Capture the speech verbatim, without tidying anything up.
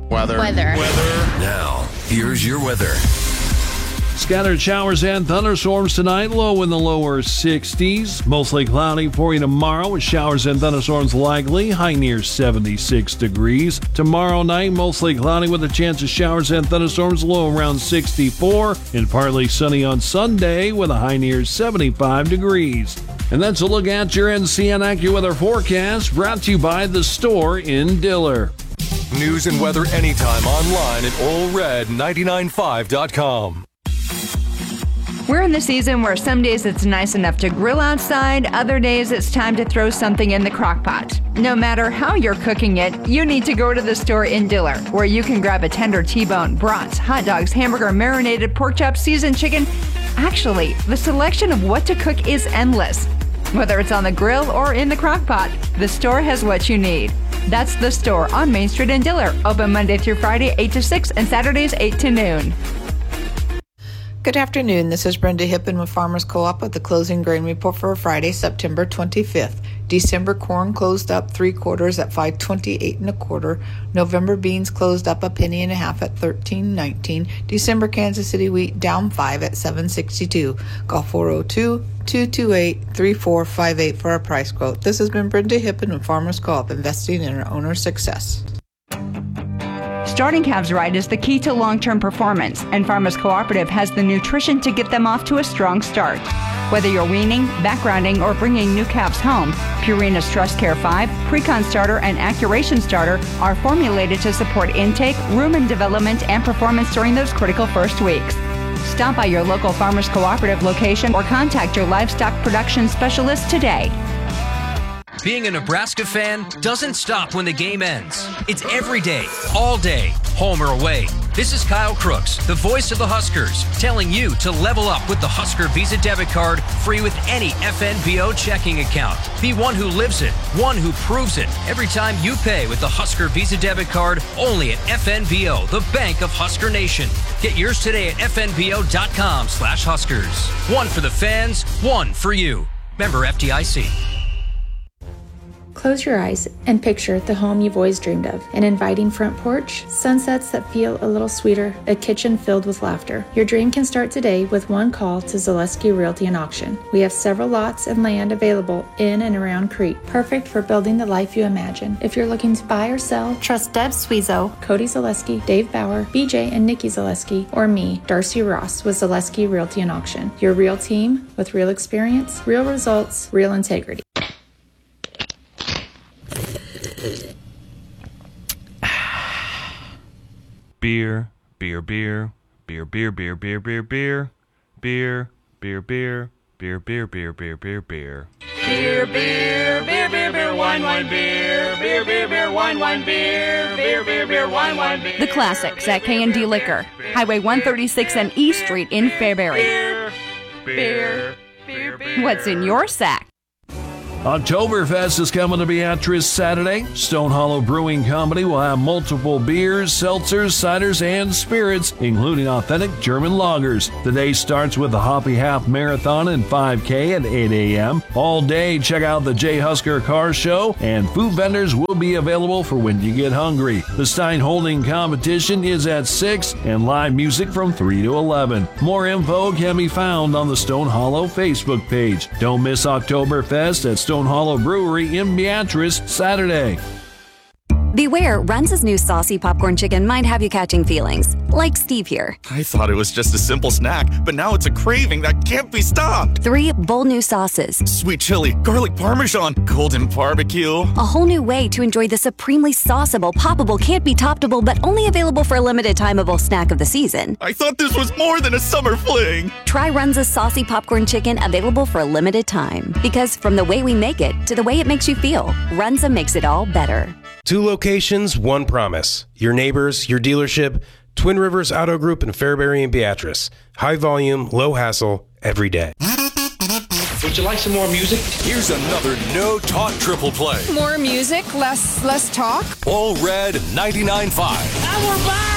Weather. Weather. Weather. Now, here's your weather. Scattered showers and thunderstorms tonight, low in the lower sixties. Mostly cloudy for you tomorrow with showers and thunderstorms likely, high near seventy-six degrees. Tomorrow night, mostly cloudy with a chance of showers and thunderstorms, low around sixty-four. And partly sunny on Sunday with a high near seventy-five degrees. And that's a look at your N C N AccuWeather forecast, brought to you by The Store in Diller. News and weather anytime online at Ole Red ninety-nine point five dot com. We're in the season where some days it's nice enough to grill outside, other days it's time to throw something in the crock pot. No matter how you're cooking it, you need to go to The Store in Diller, where you can grab a tender T-bone, brats, hot dogs, hamburger, marinated pork chops, seasoned chicken. Actually, the selection of what to cook is endless. Whether it's on the grill or in the crock pot, The Store has what you need. That's The Store on Main Street in Diller, open Monday through Friday, eight to six, and Saturdays, eight to noon. Good afternoon. This is Brenda Hippen with Farmers Co-op with the closing grain report for Friday, September twenty-fifth. December corn closed up three quarters at five twenty-eight and a quarter. November beans closed up a penny and a half at thirteen nineteen. December Kansas City wheat down five at seven sixty-two. Call four oh two, two two eight, three four five eight for a price quote. This has been Brenda Hippen with Farmers Co-op, investing in our owner's success. Starting calves right is the key to long-term performance, and Farmers Cooperative has the nutrition to get them off to a strong start. Whether you're weaning, backgrounding, or bringing new calves home, Purina Stress Care five, Precon Starter, and Accuration Starter are formulated to support intake, rumen development, and performance during those critical first weeks. Stop by your local Farmers Cooperative location or contact your livestock production specialist today. Being a Nebraska fan doesn't stop when the game ends. It's every day, all day, home or away. This is Kyle Crooks, the voice of the Huskers, telling you to level up with the Husker Visa debit card, free with any F N B O checking account. Be one who lives it, one who proves it. Every time you pay with the Husker Visa debit card, only at F N B O, the bank of Husker Nation. Get yours today at F N B O dot com slash Huskers. One for the fans, one for you. Member F D I C. Close your eyes and picture the home you've always dreamed of. An inviting front porch, sunsets that feel a little sweeter, a kitchen filled with laughter. Your dream can start today with one call to Zaleski Realty and Auction. We have several lots and land available in and around Crete, perfect for building the life you imagine. If you're looking to buy or sell, trust Deb Sweezo, Cody Zaleski, Dave Bauer, B J and Nikki Zaleski, or me, Darcy Ross, with Zaleski Realty and Auction. Your real team with real experience, real results, real integrity. Beer, beer, beer, beer, beer, beer, beer, beer, beer, beer, beer, beer, beer, beer, beer, beer, beer, beer. Beer, beer, beer, beer, beer, wine, wine, beer, beer, beer, beer, wine, wine, beer, beer, beer, beer, wine, wine, beer. The classics at K and D Liquor, Highway one thirty-six and E Street in Fairbury. Beer, beer, beer, beer. What's in your sack? Oktoberfest is coming to Beatrice Saturday. Stone Hollow Brewing Company will have multiple beers, seltzers, ciders, and spirits, including authentic German lagers. The day starts with the Hoppy Half Marathon and five K at eight a.m. All day, check out the J. Husker Car Show, and food vendors will be available for when you get hungry. The Stein Holding competition is at six, and live music from three to eleven. More info can be found on the Stone Hollow Facebook page. Don't miss Oktoberfest at Stone Hollow Brewery in Beatrice Saturday. Beware, Runza's new saucy popcorn chicken might have you catching feelings, like Steve here. I thought it was just a simple snack, but now it's a craving that can't be stopped. Three bold new sauces. Sweet chili, garlic parmesan, golden barbecue. A whole new way to enjoy the supremely sauceable, poppable, can't be toppable, but only available for a limited timeable snack of the season. I thought this was more than a summer fling. Try Runza's saucy popcorn chicken, available for a limited time. Because from the way we make it to the way it makes you feel, Runza makes it all better. Two locations, one promise. Your neighbors, your dealership, Twin Rivers Auto Group in Fairbury and Beatrice. High volume, low hassle, every day. Would you like some more music? Here's another No Talk Triple Play. More music, less less talk. All Red ninety-nine point five. And we're back!